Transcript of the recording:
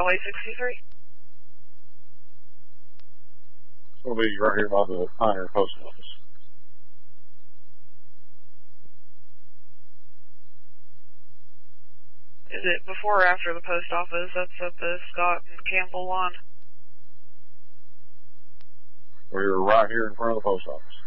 Highway 63. It's going to be right here by the Pioneer Post Office. Is it before or after the post office? That's at the Scott and Campbell one. We're right here in front of the post office.